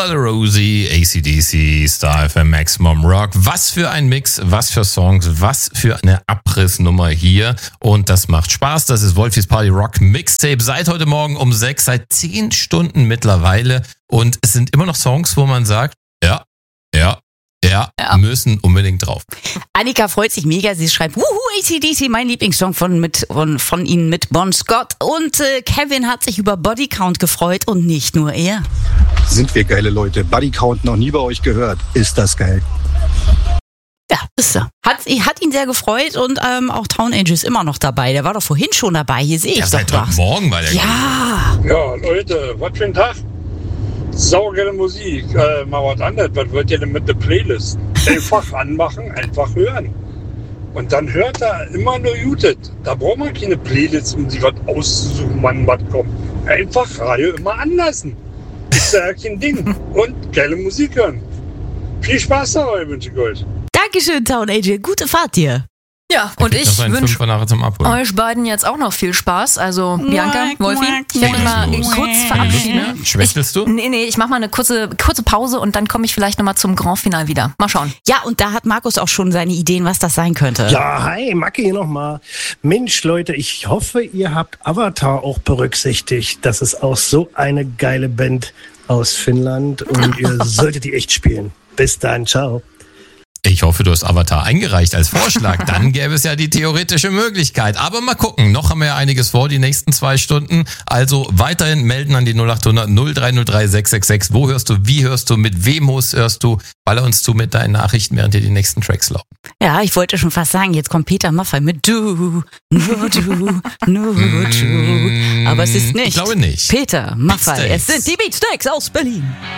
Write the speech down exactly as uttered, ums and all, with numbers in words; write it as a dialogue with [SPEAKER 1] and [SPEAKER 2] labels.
[SPEAKER 1] Brother Rosie, A C D C, Star F M, Maximum Rock. Was für ein Mix, was für Songs, was für eine Abrissnummer hier. Und das macht Spaß. Das ist Wolfis Party Rock Mixtape. Seit heute Morgen um sechs, seit zehn Stunden mittlerweile. Und es sind immer noch Songs, wo man sagt, ja, ja, ja, ja, müssen unbedingt drauf.
[SPEAKER 2] Annika freut sich mega. Sie schreibt, wuhu, A C D C, mein Lieblingssong von, mit, von, von Ihnen mit Bon Scott. Und äh, Kevin hat sich über Body Count gefreut und nicht nur er.
[SPEAKER 3] Sind wir geile Leute. Body Count noch nie bei euch gehört. Ist das geil.
[SPEAKER 2] Ja, ist er. Hat, hat ihn sehr gefreut und ähm, auch Town Angel ist immer noch dabei. Der war doch vorhin schon dabei. Hier sehe ich
[SPEAKER 1] ja,
[SPEAKER 2] doch
[SPEAKER 1] seit
[SPEAKER 2] was.
[SPEAKER 1] heute Morgen war der.
[SPEAKER 2] Ja.
[SPEAKER 4] Ja, Leute, was für ein Tag. Saugeile Musik. Äh, mal was anderes. Was wollt ihr denn mit der Playlist? Einfach anmachen, einfach hören. Und dann hört er immer nur Muted. Da braucht man keine Playlist, um sich was auszusuchen, wann was kommt. Einfach Radio immer anlassen. Ist ja kein Ding. Und geile Musik hören. Viel Spaß dabei, wünsche ich euch.
[SPEAKER 2] Dankeschön, Town Angel. Gute Fahrt dir.
[SPEAKER 5] Ja, und ich wünsche
[SPEAKER 1] zum
[SPEAKER 5] euch beiden jetzt auch noch viel Spaß. Also, Bianca, Wolfi, ich werde mich mal
[SPEAKER 1] los.
[SPEAKER 5] kurz verabschieden.
[SPEAKER 1] Schwächelst du?
[SPEAKER 5] Nee, nee, ich mache mal eine kurze, kurze Pause und dann komme ich vielleicht nochmal zum Grand Final wieder. Mal schauen.
[SPEAKER 2] Ja, und da hat Markus auch schon seine Ideen, was das sein könnte.
[SPEAKER 6] Ja, hi, Macke hier nochmal. Mensch, Leute, ich hoffe, ihr habt Avatar auch berücksichtigt. Das ist auch so eine geile Band aus Finnland und ihr solltet die echt spielen. Bis dann, ciao.
[SPEAKER 1] Ich hoffe, du hast Avatar eingereicht als Vorschlag. Dann gäbe es ja die theoretische Möglichkeit. Aber mal gucken. Noch haben wir ja einiges vor, die nächsten zwei Stunden. Also weiterhin melden an die null acht hundert null drei null drei sechs sechs sechs. Wo hörst du, wie hörst du, mit wem hörst du? Baller uns zu mit deinen Nachrichten, während dir die nächsten Tracks laufen.
[SPEAKER 2] Ja, ich wollte schon fast sagen, jetzt kommt Peter Maffay mit Du, nur du, nur du. Aber es ist nicht.
[SPEAKER 1] Ich glaube nicht.
[SPEAKER 2] Peter Maffay.
[SPEAKER 1] Beatsteaks.
[SPEAKER 2] Es sind die Beatsteaks aus Berlin.